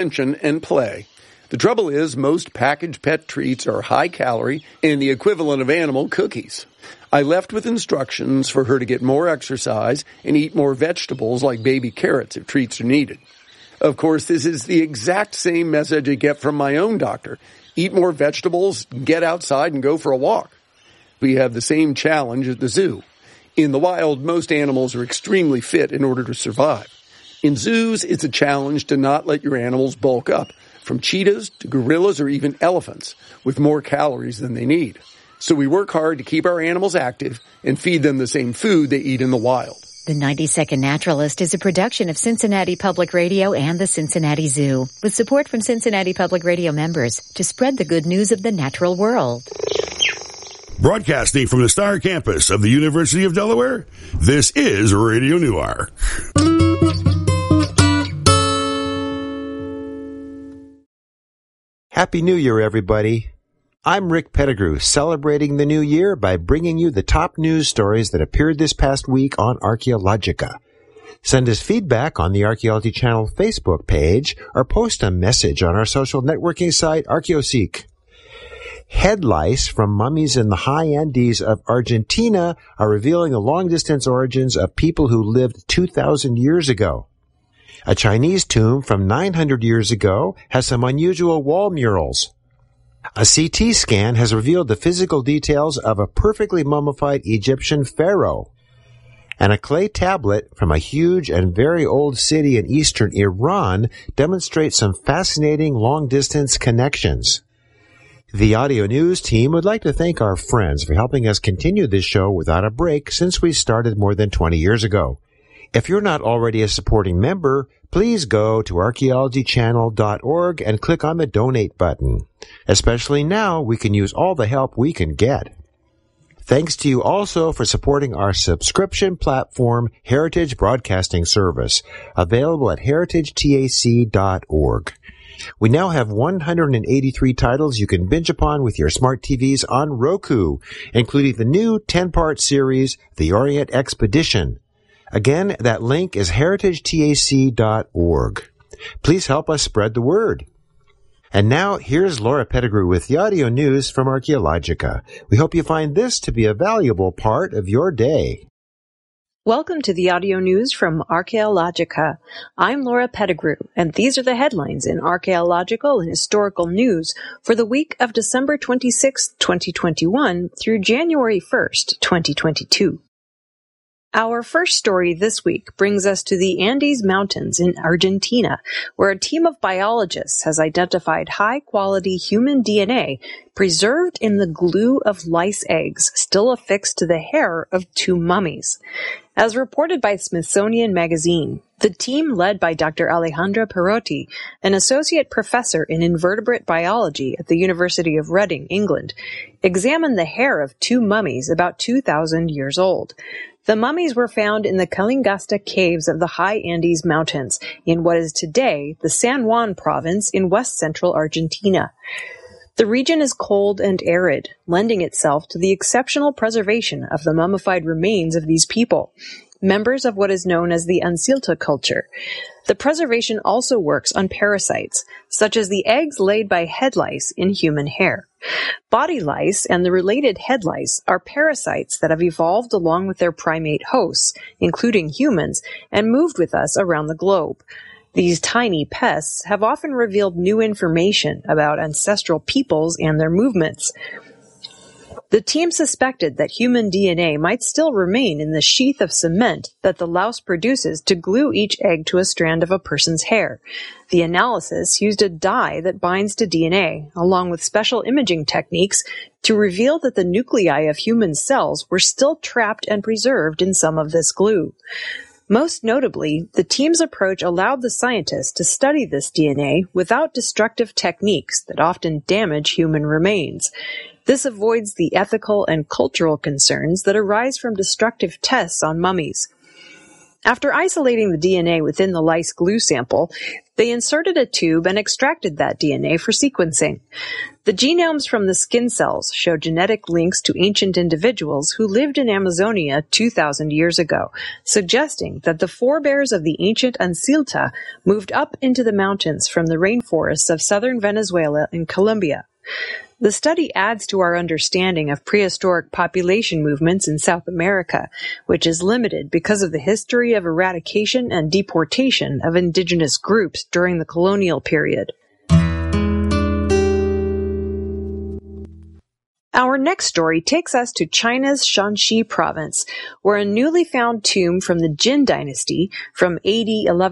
attention and play. The trouble is, most packaged pet treats are high calorie and the equivalent of animal cookies. I left with instructions for her to get more exercise and eat more vegetables like baby carrots if treats are needed. Of course, this is the exact same message I get from my own doctor. Eat more vegetables, get outside, and go for a walk. We have the same challenge at the zoo. In the wild, most animals are extremely fit in order to survive. In zoos, it's a challenge to not let your animals bulk up, from cheetahs to gorillas or even elephants, with more calories than they need. So we work hard to keep our animals active and feed them the same food they eat in the wild. The 90-Second Naturalist is a production of Cincinnati Public Radio and the Cincinnati Zoo, with support from Cincinnati Public Radio members to spread the good news of the natural world. Broadcasting from the Star Campus of the University of Delaware, this is Radio Newark. Happy New Year, everybody. I'm Rick Pettigrew, celebrating the new year by bringing you the top news stories that appeared this past week on Archaeologica. Send us feedback on the Archaeology Channel Facebook page or post a message on our social networking site, ArchaeoSeek. Head lice from mummies in the high Andes of Argentina are revealing the long-distance origins of people who lived 2,000 years ago. A Chinese tomb from 900 years ago has some unusual wall murals. A CT scan has revealed the physical details of a perfectly mummified Egyptian pharaoh. And a clay tablet from a huge and very old city in eastern Iran demonstrates some fascinating long-distance connections. The audio news team would like to thank our friends for helping us continue this show without a break since we started more than 20 years ago. If you're not already a supporting member, please go to archaeologychannel.org and click on the donate button. Especially now, we can use all the help we can get. Thanks to you also for supporting our subscription platform, Heritage Broadcasting Service, available at heritagetac.org. We now have 183 titles you can binge upon with your smart TVs on Roku, including the new 10-part series, The Orient Expedition. Again, that link is heritagetac.org. Please help us spread the word. And now, here's Laura Pettigrew with the audio news from Archaeologica. We hope you find this to be a valuable part of your day. Welcome to the audio news from Archaeologica. I'm Laura Pettigrew, and these are the headlines in archaeological and historical news for the week of December 26, 2021 through January 1st, 2022. Our first story this week brings us to the Andes Mountains in Argentina, where a team of biologists has identified high-quality human DNA preserved in the glue of lice eggs still affixed to the hair of two mummies. As reported by Smithsonian Magazine, the team led by Dr. Alejandra Perotti, an associate professor in invertebrate biology at the University of Reading, England, examined the hair of two mummies about 2,000 years old. The mummies were found in the Calingasta caves of the high Andes Mountains in what is today the San Juan province in west-central Argentina. The region is cold and arid, lending itself to the exceptional preservation of the mummified remains of these people, members of what is known as the Ancilta culture. The preservation also works on parasites, such as the eggs laid by head lice in human hair. Body lice and the related head lice are parasites that have evolved along with their primate hosts, including humans, and moved with us around the globe. These tiny pests have often revealed new information about ancestral peoples and their movements. The team suspected that human DNA might still remain in the sheath of cement that the louse produces to glue each egg to a strand of a person's hair. The analysis used a dye that binds to DNA, along with special imaging techniques, to reveal that the nuclei of human cells were still trapped and preserved in some of this glue. Most notably, the team's approach allowed the scientists to study this DNA without destructive techniques that often damage human remains. This avoids the ethical and cultural concerns that arise from destructive tests on mummies. After isolating the DNA within the lice glue sample, they inserted a tube and extracted that DNA for sequencing. The genomes from the skin cells show genetic links to ancient individuals who lived in Amazonia 2,000 years ago, suggesting that the forebears of the ancient Ancilta moved up into the mountains from the rainforests of southern Venezuela and Colombia. The study adds to our understanding of prehistoric population movements in South America, which is limited because of the history of eradication and deportation of indigenous groups during the colonial period. Our next story takes us to China's Shanxi province, where a newly found tomb from the Jin dynasty from AD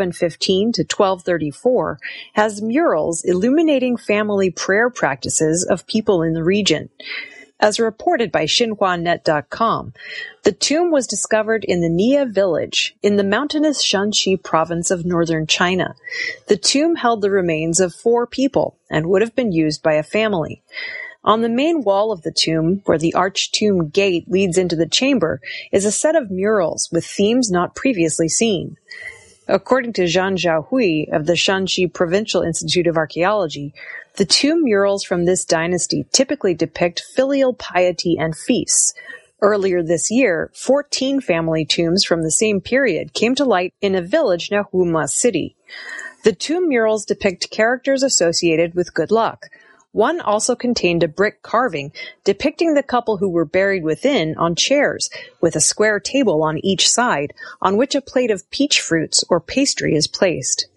1115 to 1234 has murals illuminating family prayer practices of people in the region. As reported by XinhuaNet.com, the tomb was discovered in the Nia village in the mountainous Shanxi province of northern China. The tomb held the remains of 4 people and would have been used by a family. On the main wall of the tomb, where the arched tomb gate leads into the chamber, is a set of murals with themes not previously seen. According to Zhang Xiaohui of the Shanxi Provincial Institute of Archaeology, the tomb murals from this dynasty typically depict filial piety and feasts. Earlier this year, 14 family tombs from the same period came to light in a village near Huma City. The tomb murals depict characters associated with good luck. One also contained a brick carving depicting the couple who were buried within on chairs, with a square table on each side, on which a plate of peach fruits or pastry is placed.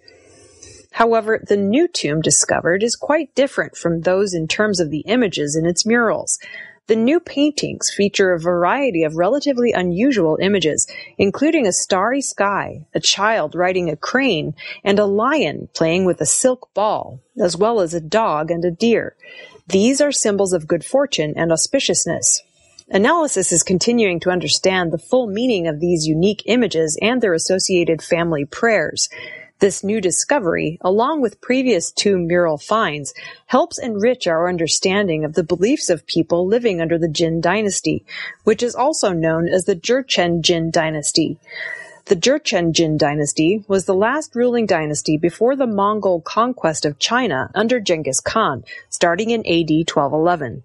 However, the new tomb discovered is quite different from those in terms of the images in its murals. The new paintings feature a variety of relatively unusual images, including a starry sky, a child riding a crane, and a lion playing with a silk ball, as well as a dog and a deer. These are symbols of good fortune and auspiciousness. Analysis is continuing to understand the full meaning of these unique images and their associated family prayers. This new discovery, along with previous tomb mural finds, helps enrich our understanding of the beliefs of people living under the Jin dynasty, which is also known as the Jurchen Jin dynasty. The Jurchen Jin dynasty was the last ruling dynasty before the Mongol conquest of China under Genghis Khan, starting in AD 1211.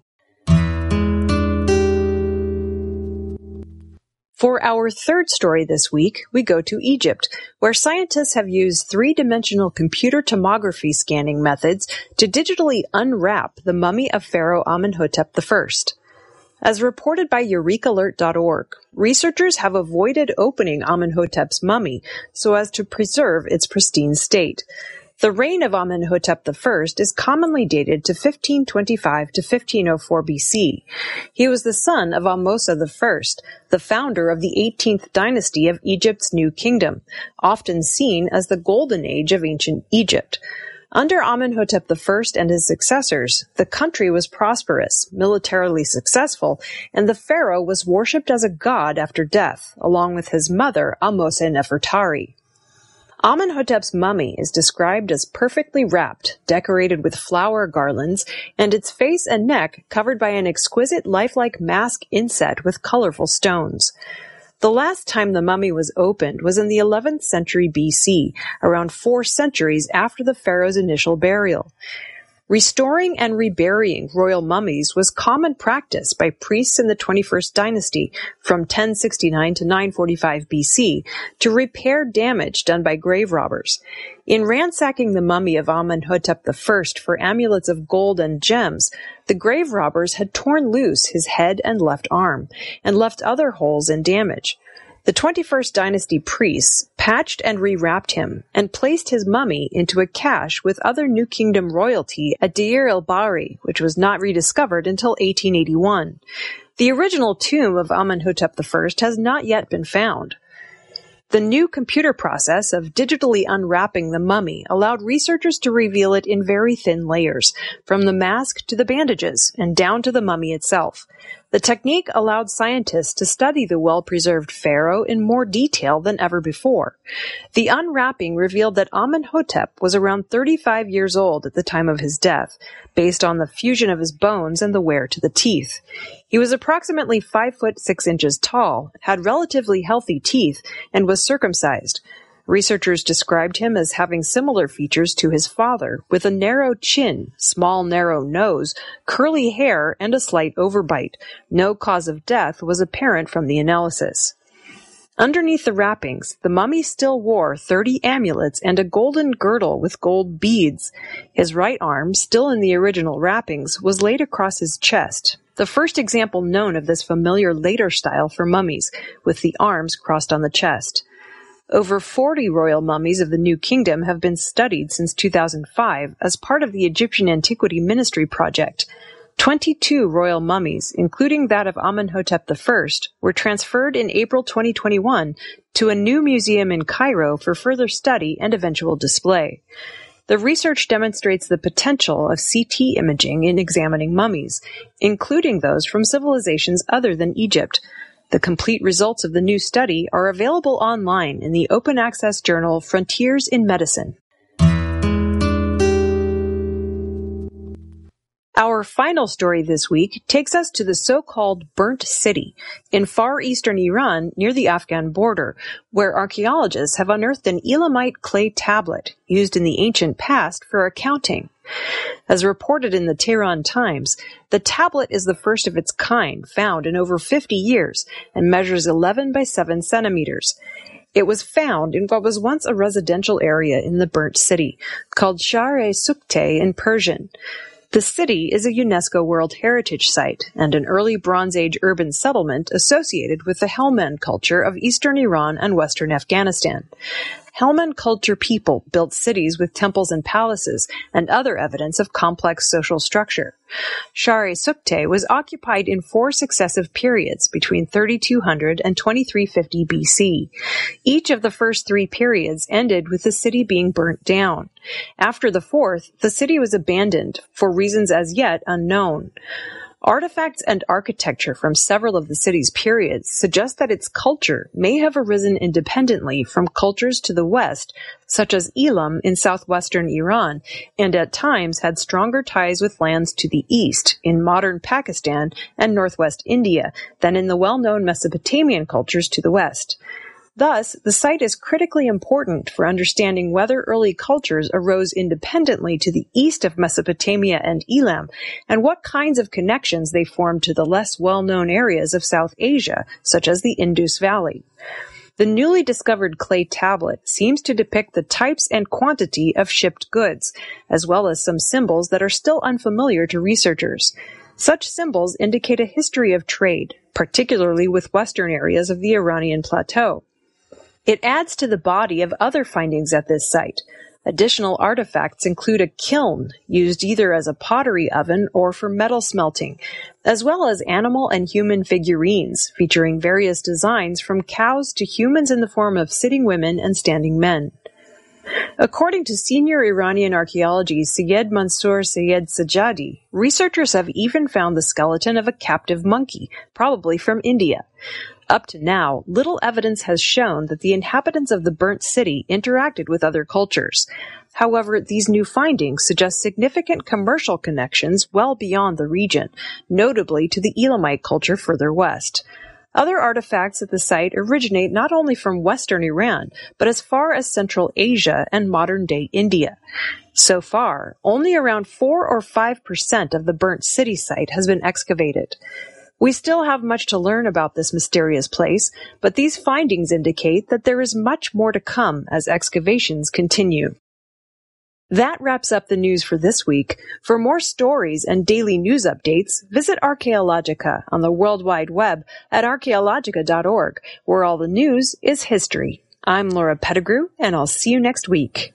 For our third story this week, we go to Egypt, where scientists have used 3-dimensional computer tomography scanning methods to digitally unwrap the mummy of Pharaoh Amenhotep I. As reported by EurekAlert.org, researchers have avoided opening Amenhotep's mummy so as to preserve its pristine state. The reign of Amenhotep I is commonly dated to 1525 to 1504 BC. He was the son of Ahmose I, the founder of the 18th dynasty of Egypt's New Kingdom, often seen as the Golden Age of ancient Egypt. Under Amenhotep I and his successors, the country was prosperous, militarily successful, and the pharaoh was worshipped as a god after death, along with his mother, Ahmose Nefertari. Amenhotep's mummy is described as perfectly wrapped, decorated with flower garlands, and its face and neck covered by an exquisite lifelike mask inset with colorful stones. The last time the mummy was opened was in the 11th century BC, around 4 centuries after the pharaoh's initial burial. Restoring and reburying royal mummies was common practice by priests in the 21st dynasty from 1069 to 945 BC to repair damage done by grave robbers. In ransacking the mummy of Amenhotep I for amulets of gold and gems, the grave robbers had torn loose his head and left arm, and left other holes and damage. The 21st dynasty priests patched and rewrapped him and placed his mummy into a cache with other New Kingdom royalty at Deir el-Bahri, which was not rediscovered until 1881. The original tomb of Amenhotep I has not yet been found. The new computer process of digitally unwrapping the mummy allowed researchers to reveal it in very thin layers, from the mask to the bandages and down to the mummy itself. The technique allowed scientists to study the well-preserved pharaoh in more detail than ever before. The unwrapping revealed that Amenhotep was around 35 years old at the time of his death, based on the fusion of his bones and the wear to the teeth. He was approximately 5 foot 6 inches tall, had relatively healthy teeth, and was circumcised. Researchers described him as having similar features to his father, with a narrow chin, small narrow nose, curly hair, and a slight overbite. No cause of death was apparent from the analysis. Underneath the wrappings, the mummy still wore 30 amulets and a golden girdle with gold beads. His right arm, still in the original wrappings, was laid across his chest, the first example known of this familiar later style for mummies, with the arms crossed on the chest. Over 40 royal mummies of the New Kingdom have been studied since 2005 as part of the Egyptian Antiquity Ministry project. 22 royal mummies, including that of Amenhotep I, were transferred in April 2021 to a new museum in Cairo for further study and eventual display. The research demonstrates the potential of CT imaging in examining mummies, including those from civilizations other than Egypt. The complete results of the new study are available online in the open-access journal Frontiers in Medicine. Our final story this week takes us to the so-called Burnt City in far eastern Iran near the Afghan border, where archaeologists have unearthed an Elamite clay tablet used in the ancient past for accounting. As reported in the Tehran Times, the tablet is the first of its kind found in over 50 years and measures 11 by 7 centimeters. It was found in what was once a residential area in the Burnt City, called Shar-e-Sukhteh in Persian. The city is a UNESCO World Heritage Site and an early Bronze Age urban settlement associated with the Helmand culture of eastern Iran and western Afghanistan. Helmand culture people built cities with temples and palaces and other evidence of complex social structure. Shar-e-Sukhteh was occupied in 4 successive periods between 3200 and 2350 BC. Each of the first 3 periods ended with the city being burnt down. After the 4th, the city was abandoned for reasons as yet unknown. Artifacts and architecture from several of the city's periods suggest that its culture may have arisen independently from cultures to the west, such as Elam in southwestern Iran, and at times had stronger ties with lands to the east, in modern Pakistan and northwest India, than in the well-known Mesopotamian cultures to the west. Thus, the site is critically important for understanding whether early cultures arose independently to the east of Mesopotamia and Elam, and what kinds of connections they formed to the less well-known areas of South Asia, such as the Indus Valley. The newly discovered clay tablet seems to depict the types and quantity of shipped goods, as well as some symbols that are still unfamiliar to researchers. Such symbols indicate a history of trade, particularly with western areas of the Iranian plateau. It adds to the body of other findings at this site. Additional artifacts include a kiln used either as a pottery oven or for metal smelting, as well as animal and human figurines featuring various designs from cows to humans in the form of sitting women and standing men. According to senior Iranian archaeology Syed Mansour Syed Sajadi, researchers have even found the skeleton of a captive monkey, probably from India. Up to now, little evidence has shown that the inhabitants of the burnt city interacted with other cultures. However, these new findings suggest significant commercial connections well beyond the region, notably to the Elamite culture further west. Other artifacts at the site originate not only from western Iran, but as far as Central Asia and modern-day India. So far, only around 4 or 5% of the burnt city site has been excavated. We still have much to learn about this mysterious place, but these findings indicate that there is much more to come as excavations continue. That wraps up the news for this week. For more stories and daily news updates, visit Archaeologica on the World Wide Web at archaeologica.org, where all the news is history. I'm Laura Pettigrew, and I'll see you next week.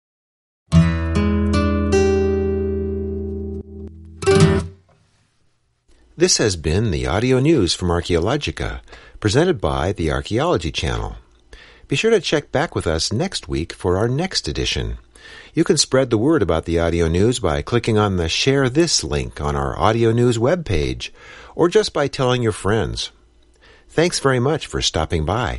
This has been the audio news from Archaeologica, presented by the Archaeology Channel. Be sure to check back with us next week for our next edition. You can spread the word about the audio news by clicking on the Share This link on our audio news webpage, or just by telling your friends. Thanks very much for stopping by.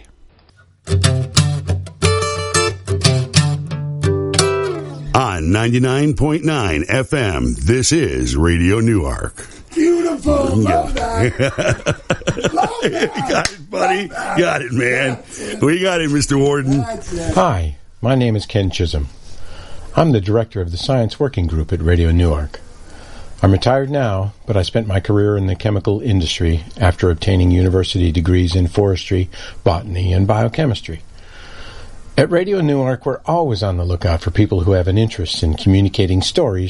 On 99.9 FM, this is Radio Newark. Beautiful. Love that. Love that. Got it, buddy. Got it, man. We got it, Mr. Warden. Hi, my name is Ken Chisholm. I'm the director of the Science Working Group at Radio Newark. I'm retired now, but I spent my career in the chemical industry after obtaining university degrees in forestry, botany, and biochemistry. At Radio Newark, we're always on the lookout for people who have an interest in communicating stories